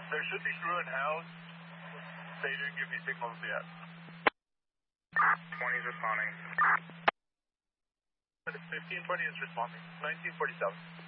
There should be crew in house. They didn't give me signals yet. 20 is responding. 1520 is responding. 1947.